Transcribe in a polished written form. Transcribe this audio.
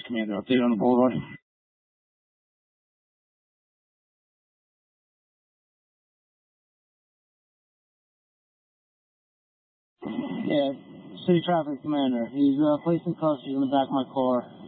Commander. Update on the boulevard. Yeah, City Traffic Commander. He's placed in custody in the back of my car.